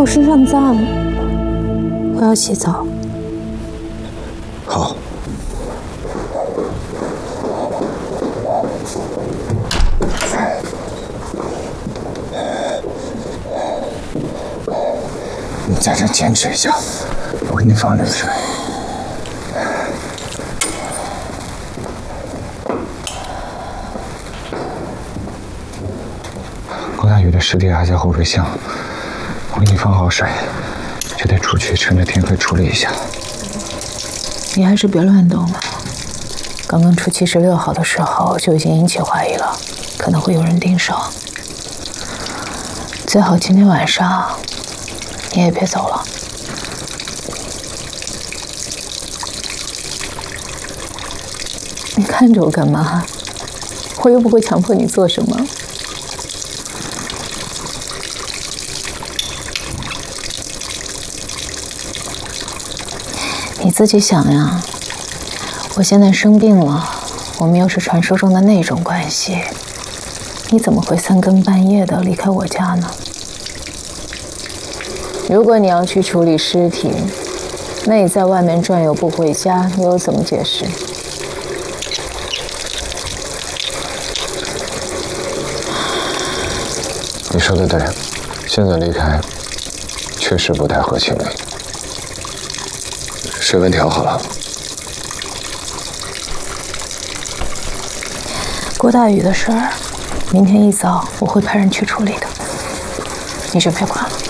我身上脏，我要洗澡。 好。你在这坚持一下，我给你放热水。郭大宇的尸体还在后备箱，我给你放好水，就得出去，趁着天黑处理一下。 你还是别乱动了。刚刚出76号的时候就已经引起怀疑了，可能会有人盯梢。最好今天晚上你也别走了。你看着我干嘛？我又不会强迫你做什么。你自己想呀，我现在生病了，我们又是传说中的那种关系，你怎么会3更半夜的离开我家呢？如果你要去处理尸体，那你在外面转悠不回家，你又怎么解释？ 你说的对，现在离开确实不太合情理。水温调好了。 郭大宇的事儿，明天一早我会派人去处理的，你就别管了。